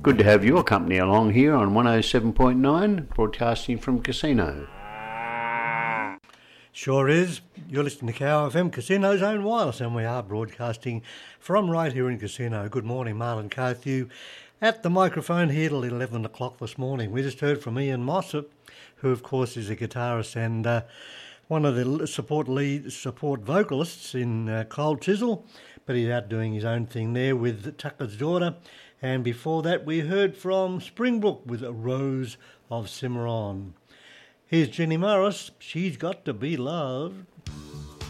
Good to have your company along here on 107.9, broadcasting from Casino. Sure is. You're listening to Cow FM, Casino's own wireless, and we are broadcasting from right here in Casino. Good morning, Marlon Carthew at the microphone here till 11 o'clock this morning. We just heard from Ian Mossop, who of course is a guitarist and one of the support vocalists in Cold Chisel, but he's out doing his own thing there with Tucker's Daughter. And before that we heard from Springbrook with A Rose of Cimarron. Here's Jenny Morris, She's Got to Be Loved.